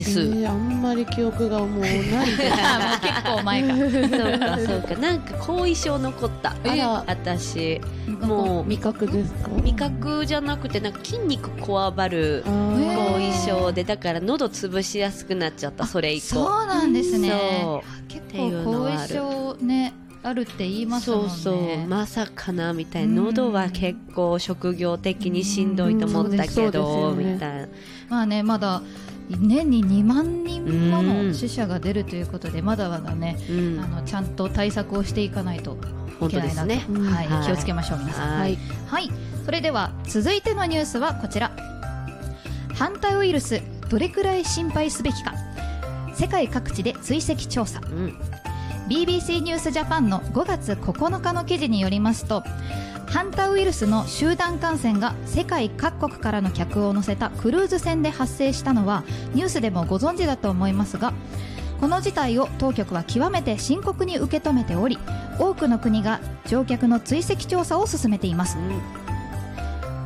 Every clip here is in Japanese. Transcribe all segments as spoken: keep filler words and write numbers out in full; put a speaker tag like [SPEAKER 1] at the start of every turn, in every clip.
[SPEAKER 1] えー、あんまり記憶がもうないですもう
[SPEAKER 2] 結構前か
[SPEAKER 1] そう
[SPEAKER 2] か
[SPEAKER 1] そうか、なんか後遺症残った。あら、私
[SPEAKER 2] も
[SPEAKER 1] う味覚ですか？味覚じゃなくて、なんか筋肉こわばる後遺症で、だから喉潰しやすくなっちゃった。それ以降。
[SPEAKER 2] そうなんですね。
[SPEAKER 1] そう
[SPEAKER 2] 結構後遺症ねあるって言いますもんね。
[SPEAKER 1] そうそう、まさかなみたいな。喉は結構職業的にしんどいと思ったけど、みたいな。
[SPEAKER 2] まあね、まだ年ににまんにんもの死者が出るということで、まだまだね、うん、あのちゃんと対策をしていかないといけないなと、ね、はいはい、気をつけましょう皆さん。はい、はい、それでは続いてのニュースはこちら。ハンタウイルスどれくらい心配すべきか、世界各地で追跡調査。うん、ビービーシー ニュースジャパンのごがつここのかの記事によりますと、ハンタウイルスの集団感染が世界各国からの客を乗せたクルーズ船で発生したのはニュースでもご存知だと思いますが、この事態を当局は極めて深刻に受け止めており、多くの国が乗客の追跡調査を進めています。うん、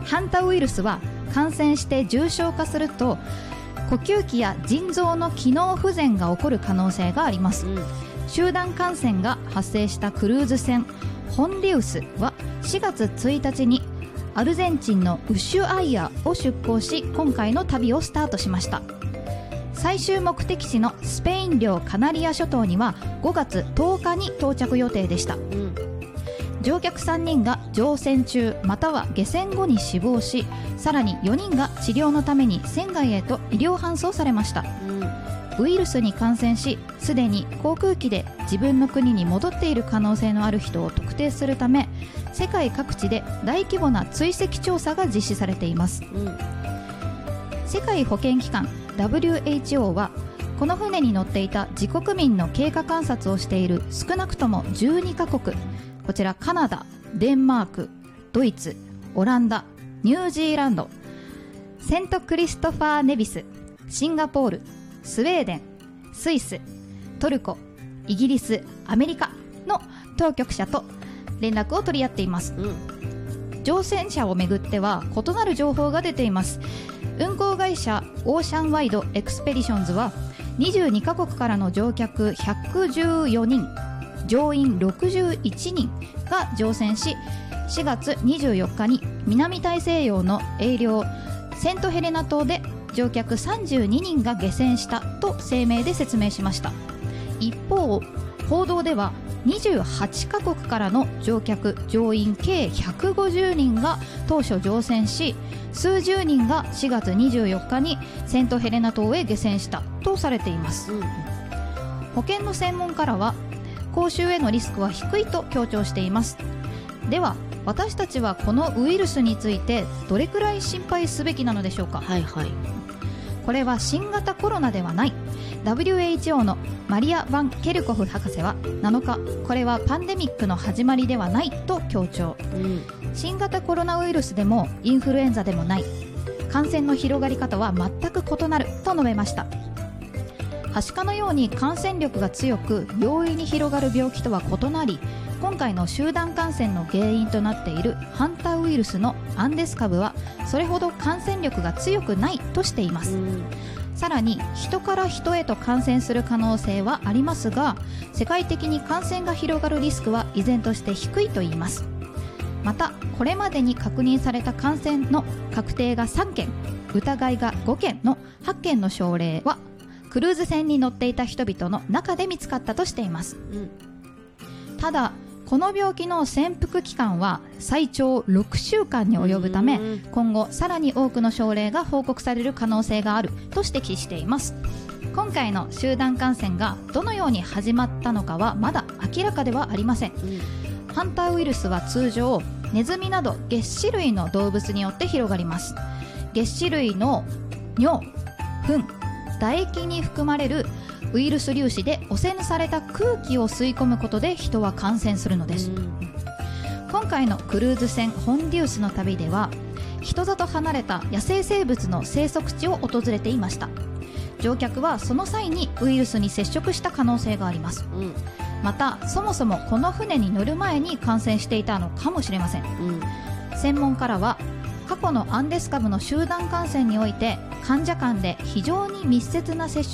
[SPEAKER 2] ハンタウイルスは感染して重症化すると呼吸器や腎臓の機能不全が起こる可能性があります。うん、集団感染が発生したクルーズ船ホンリウスはしがつついたちにアルゼンチンのウシュアイアを出港し、今回の旅をスタートしました。最終目的地のスペイン領カナリア諸島にはごがつとおかに到着予定でした。うん、乗客さんにんが乗船中または下船後に死亡し、さらによにんが治療のために船外へと医療搬送されました。うん、ウイルスに感染し、すでに航空機で自分の国に戻っている可能性のある人を特定するため、世界各地で大規模な追跡調査が実施されています。うん、世界保健機関 ダブリューエイチオー はこの船に乗っていた自国民の経過観察をしている少なくともじゅうにかこく、こちらカナダ、デンマーク、ドイツ、オランダ、ニュージーランド、セントクリストファーネビス、シンガポール、スウェーデン、スイス、トルコ、イギリス、アメリカの当局者と連絡を取り合っています。うん、乗船者をめぐっては異なる情報が出ています。運航会社オーシャンワイドエクスペディションズはにじゅうにかこくからの乗客ひゃくじゅうよにん、乗員ろくじゅういちにんが乗船し、しがつにじゅうよっかに南大西洋の英領セントヘレナ島で乗客さんじゅうににんが下船したと声明で説明しました。一方、報道ではにじゅうはちかこくからの乗客乗員計ひゃくごじゅうにんが当初乗船し、数十人がしがつにじゅうよっかにセントヘレナ島へ下船したとされています。うん、保健の専門家らは公衆へのリスクは低いと強調しています。では私たちはこのウイルスについてどれくらい心配すべきなのでしょうか。はいはい、これは新型コロナではない。 ダブリューエイチオー のマリア・ヴァン・ケルコフ博士はなのか、これはパンデミックの始まりではないと強調。うん、新型コロナウイルスでもインフルエンザでもない、感染の広がり方は全く異なると述べました。はしかのように感染力が強く容易に広がる病気とは異なり、今回の集団感染の原因となっているハンタウイルスのアンデス株はそれほど感染力が強くないとしています。うん、さらに人から人へと感染する可能性はありますが、世界的に感染が広がるリスクは依然として低いといいます。またこれまでに確認された感染の確定がさんけん、疑いがごけんのはっけんの症例はクルーズ船に乗っていた人々の中で見つかったとしています。うん、ただこの病気の潜伏期間は最長ろくしゅうかんに及ぶため、今後さらに多くの症例が報告される可能性があると指摘しています。今回の集団感染がどのように始まったのかはまだ明らかではありません。うん、ハンタウイルスは通常ネズミなど齧歯類の動物によって広がります。齧歯類の尿、糞、唾液に含まれるウイルス粒子で汚染された空気を吸い込むことで人は感染するのです。うん、今回のクルーズ船ホンディウスの旅では人里離れた野生生物の生息地を訪れていました。乗客はその際にウイルスに接触した可能性があります。うん、またそもそもこの船に乗る前に感染していたのかもしれません。うん、専門家らは過去のアンデス株の集団感染において患者間で非常に密接な接触